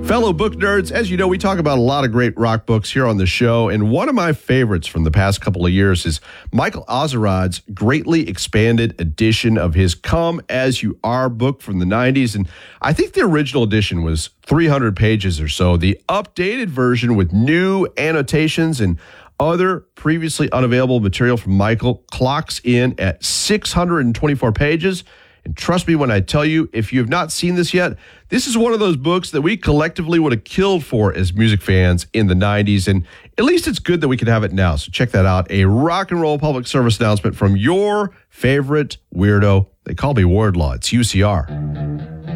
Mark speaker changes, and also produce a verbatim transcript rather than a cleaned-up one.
Speaker 1: Fellow book nerds, as you know, we talk about a lot of great rock books here on the show, and one of my favorites from the past couple of years is Michael Ozerod's greatly expanded edition of his Come As You Are book from the nineties, and I think the original edition was three hundred pages or so. The updated version with new annotations and other previously unavailable material from Michael clocks in at six hundred twenty-four pages. And trust me when I tell you, if you have not seen this yet, this is one of those books that we collectively would have killed for as music fans in the nineties. And at least it's good that we can have it now. So check that out. A rock and roll public service announcement from your favorite weirdo. They call me Wardlaw. It's U C R.